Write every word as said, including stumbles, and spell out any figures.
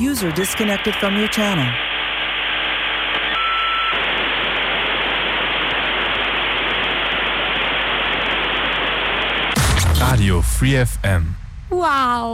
User disconnected from your channel. Radio Free F M. Wow.